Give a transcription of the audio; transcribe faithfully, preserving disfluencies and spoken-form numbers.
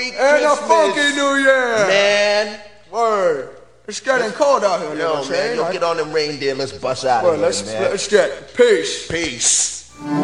Merry And Christmas. a funky New Year. Man. Word. It's getting cold out here, Yo, little man, chain. yo, get on them reindeer. Let's bust out Well, of here, let's, man. let's get peace. Peace.